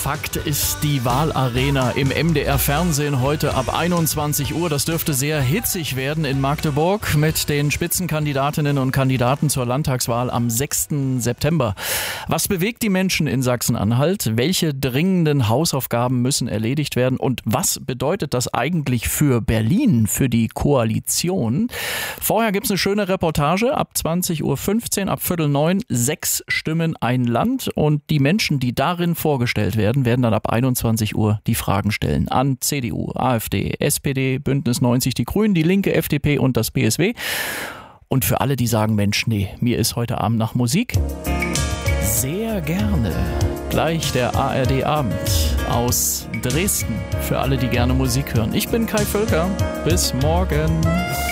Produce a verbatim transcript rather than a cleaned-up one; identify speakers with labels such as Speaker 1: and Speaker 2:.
Speaker 1: Fakt ist die Wahlarena im M D R-Fernsehen heute ab einundzwanzig Uhr. Das dürfte sehr hitzig werden in Magdeburg mit den Spitzenkandidatinnen und Kandidaten zur Landtagswahl am sechsten September. Was bewegt die Menschen in Sachsen-Anhalt? Welche dringenden Hausaufgaben müssen erledigt werden? Und was bedeutet das eigentlich für Berlin, für die Koalition? Vorher gibt es eine schöne Reportage ab zwanzig Uhr fünfzehn, ab Viertel neun, sechs Stimmen, ein Land. Und die Menschen, die darin vorgestellt werden, werden dann ab einundzwanzig Uhr die Fragen stellen an C D U, AfD, S P D, Bündnis neunzig, die Grünen, die Linke, F D P und das B S W. Und für alle, die sagen, Mensch, nee, mir ist heute Abend nach Musik, sehr gerne gleich der A R D-Abend aus Dresden für alle, die gerne Musik hören. Ich bin Kai Völker. Bis morgen.